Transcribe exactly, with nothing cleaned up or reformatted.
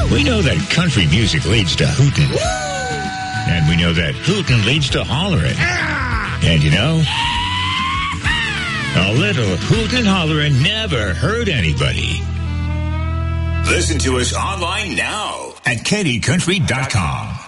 We know that country music leads to hootin'. And we know that hootin' leads to hollerin'. And you know, a little hootin' and hollerin' never hurt anybody. Listen to us online now at Kenny Country dot com.